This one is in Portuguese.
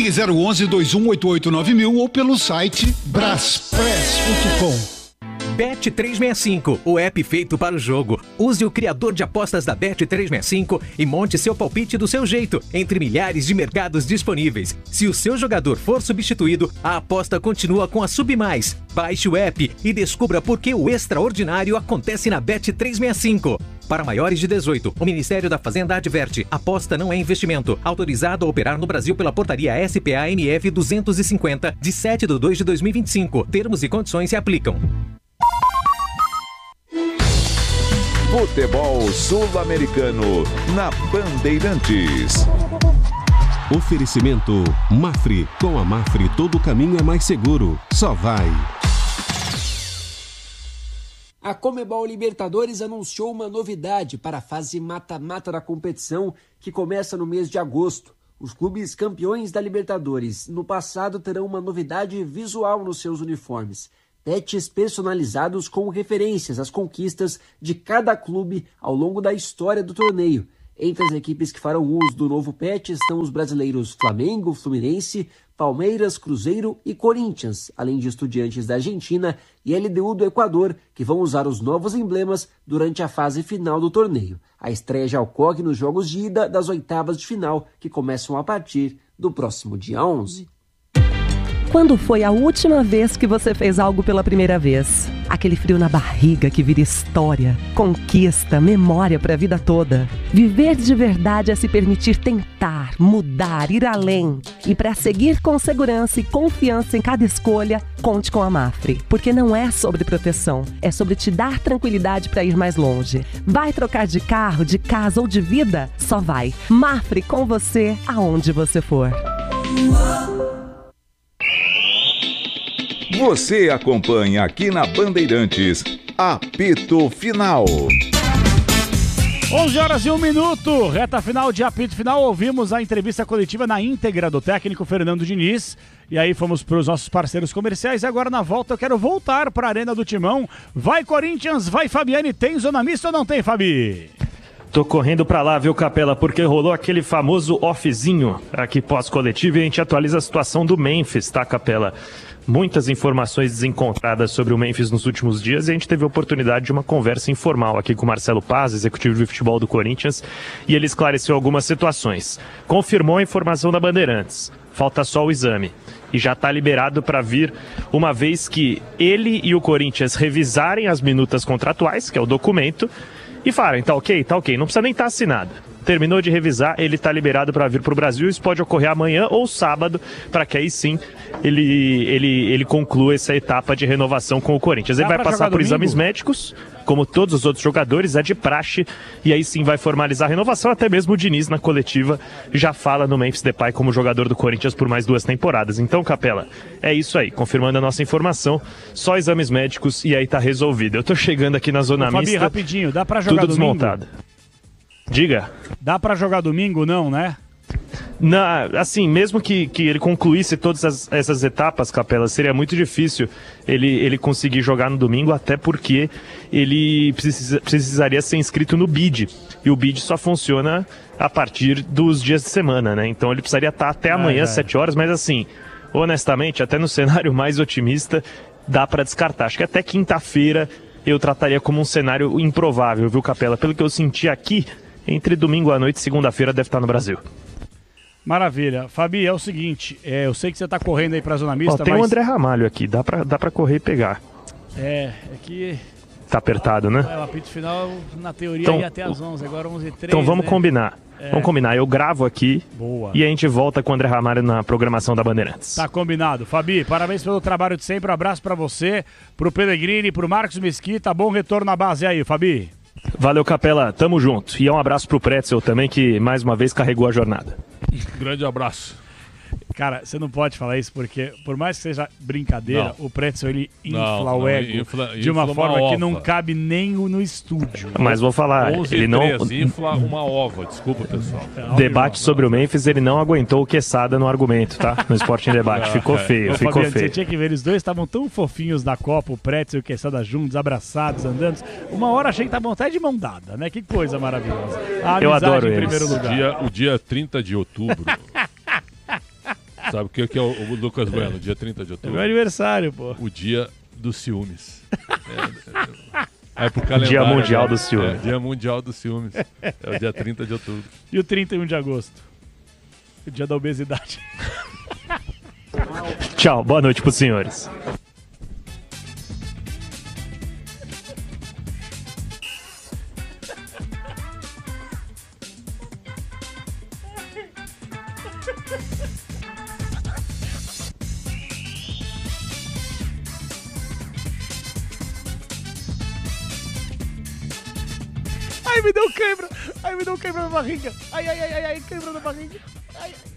Ligue 011-2188-9000 ou pelo site braspress.com. Bet365, o app feito para o jogo. Use o criador de apostas da Bet365 e monte seu palpite do seu jeito, entre milhares de mercados disponíveis. Se o seu jogador for substituído, a aposta continua com a Submais. Baixe o app e descubra por que o extraordinário acontece na Bet365. Para maiores de 18, o Ministério da Fazenda adverte: aposta não é investimento. Autorizado a operar no Brasil pela portaria SPA-MF 250, de 7/2/2025. Termos e condições se aplicam. Futebol Sul-Americano na Bandeirantes. Oferecimento Mafre. Com a Mafre todo caminho é mais seguro. Só vai. A Conmebol Libertadores anunciou uma novidade para a fase mata-mata da competição, que começa no mês de agosto. Os clubes campeões da Libertadores no passado terão uma novidade visual nos seus uniformes: patches personalizados com referências às conquistas de cada clube ao longo da história do torneio. Entre as equipes que farão uso do novo patch estão os brasileiros Flamengo, Fluminense, Palmeiras, Cruzeiro e Corinthians, além de Estudiantes da Argentina e LDU do Equador, que vão usar os novos emblemas durante a fase final do torneio. A estreia já ocorre nos jogos de ida das oitavas de final, que começam a partir do próximo dia 11. Quando foi a última vez que você fez algo pela primeira vez? Aquele frio na barriga que vira história, conquista, memória para a vida toda. Viver de verdade é se permitir tentar, mudar, ir além. E para seguir com segurança e confiança em cada escolha, conte com a Mafre. Porque não é sobre proteção, é sobre te dar tranquilidade para ir mais longe. Vai trocar de carro, de casa ou de vida? Só vai. Mafre com você, aonde você for. Você acompanha aqui na Bandeirantes, Apito Final. 11h01, reta final de Apito Final. Ouvimos a entrevista coletiva na íntegra do técnico Fernando Diniz. E aí fomos para os nossos parceiros comerciais. E agora na volta eu quero voltar para a Arena do Timão. Vai Corinthians, vai Fabiane. Tem zona mista ou não tem, Fabi? Tô correndo pra lá, viu, Capela, porque rolou aquele famoso offzinho aqui pós-coletivo e a gente atualiza a situação do Memphis, tá, Capela? Muitas informações desencontradas sobre o Memphis nos últimos dias e a gente teve a oportunidade de uma conversa informal aqui com o Marcelo Paz, executivo de futebol do Corinthians, e ele esclareceu algumas situações. Confirmou a informação da Bandeirantes, falta só o exame. E já está liberado para vir, uma vez que ele e o Corinthians revisarem as minutas contratuais, que é o documento, e falarem, tá ok, não precisa nem estar assinado. Terminou de revisar, ele está liberado para vir para o Brasil. Isso pode ocorrer amanhã ou sábado, para que aí sim ele conclua essa etapa de renovação com o Corinthians. Ele vai passar por exames médicos, como todos os outros jogadores, é de praxe, e aí sim vai formalizar a renovação. Até mesmo o Diniz, na coletiva, já fala no Memphis Depay como jogador do Corinthians por mais 2 temporadas. Então, Capela, é isso aí, confirmando a nossa informação, só exames médicos e aí tá resolvido. Eu tô chegando aqui na zona mista. Fabi, rapidinho, dá pra jogar tudo domingo? Desmontado. Diga. Dá pra jogar domingo, não, né? Assim, mesmo que ele concluísse todas essas etapas, Capela, seria muito difícil ele conseguir jogar no domingo, até porque ele precisaria ser inscrito no BID. E o BID só funciona a partir dos dias de semana, né? Então ele precisaria estar até amanhã, 7 horas, mas assim, honestamente, até no cenário mais otimista, dá pra descartar. Acho que até quinta-feira eu trataria como um cenário improvável, viu, Capela? Pelo que eu senti aqui, entre domingo à noite e segunda-feira deve estar no Brasil. Maravilha. Fabi, é o seguinte, eu sei que você tá correndo aí pra zona mista, tem o André Ramalho aqui, dá pra correr e pegar. É que... Tá apertado, né? O apito final, na teoria, ia até às 11, agora 11h03. Então vamos combinar. Vamos combinar, eu gravo aqui. Boa. E a gente volta com o André Ramalho na programação da Bandeirantes. Tá combinado. Fabi, parabéns pelo trabalho de sempre, um abraço pra você, pro Pellegrini, pro Marcos Mesquita, bom retorno na base aí, Fabi. Valeu, Capela, tamo junto. E um abraço pro Pretzel também, que mais uma vez carregou a jornada. Grande abraço. Cara, você não pode falar isso porque, por mais que seja brincadeira, o Pretzel ele infla o ego de uma forma que não cabe nem no estúdio. Mas vou falar, ele não infla uma ova, desculpa, pessoal. Debate sobre o Memphis, ele não aguentou o Quesada no argumento, tá? No Esporte em Debate, ficou feio, ficou Fabiano, feio. Você tinha que ver, eles dois estavam tão fofinhos na Copa, o Pretzel e o Quesada juntos, abraçados, andando. Uma hora achei que estavam até de mão dada, né? Que coisa maravilhosa. Eu adoro em eles. primeiro lugar. O dia 30 de outubro. Sabe o que é o Lucas Bueno? Dia 30 de É outubro. meu aniversário, pô. O dia dos ciúmes. É pro calendário. Dia Mundial agora. dos Ciúmes. Dia Mundial dos Ciúmes. É o dia 30 de outubro. E o 31 de agosto? O dia da obesidade. Tchau, boa noite pros senhores. Ai, me deu cãibra. Ai, me deu cãibra na barriga. Ai, cãibra na barriga. Ai.